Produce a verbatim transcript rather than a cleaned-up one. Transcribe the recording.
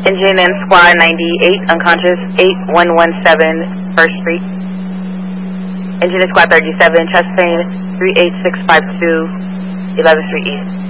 Engine and Squad ninety-eight, unconscious, eight one one seven First Street. Engine and Squad thirty-seven, chest pain, three eight six five two, eleventh Street East.